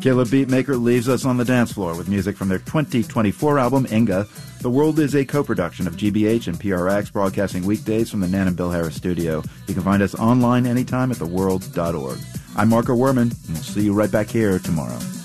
Killer Beatmaker leaves us on the dance floor with music from their 2024 album, Inga. The World is a co-production of GBH and PRX, broadcasting weekdays from the Nan and Bill Harris studio. You can find us online anytime at theworld.org. I'm Marco Werman, and we'll see you right back here tomorrow.